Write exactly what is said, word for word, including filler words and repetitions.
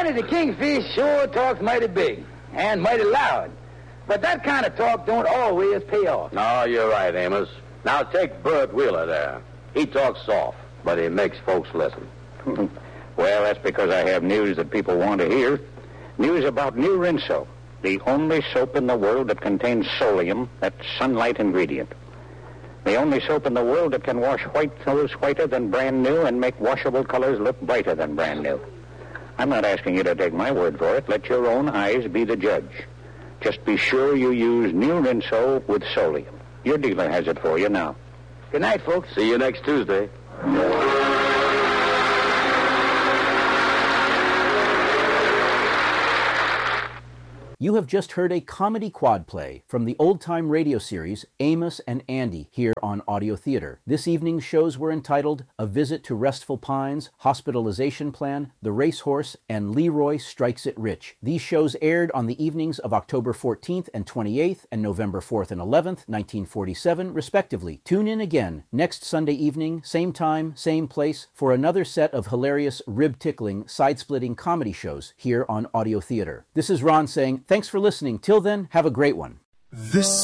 Danny the Kingfish sure talks mighty big and mighty loud. But that kind of talk don't always pay off. No, you're right, Amos. Now take Bert Wheeler there. He talks soft, but he makes folks listen. Well, that's because I have news that people want to hear. News about New Rinso, the only soap in the world that contains solium, that sunlight ingredient. The only soap in the world that can wash white clothes whiter than brand new and make washable colors look brighter than brand new. I'm not asking you to take my word for it. Let your own eyes be the judge. Just be sure you use New Rinso with solium. Your dealer has it for you now. Good night, folks. See you next Tuesday. You have just heard a comedy quad play from the old-time radio series Amos and Andy here on Audio Theater. This evening's shows were entitled A Visit to Restful Pines, Hospitalization Plan, The Racehorse, and Leroy Strikes It Rich. These shows aired on the evenings of October fourteenth and twenty-eighth and November fourth and eleventh, nineteen forty-seven, respectively. Tune in again next Sunday evening, same time, same place, for another set of hilarious, rib-tickling, side-splitting comedy shows here on Audio Theater. This is Ron saying, thanks for listening. Till then, have a great one. This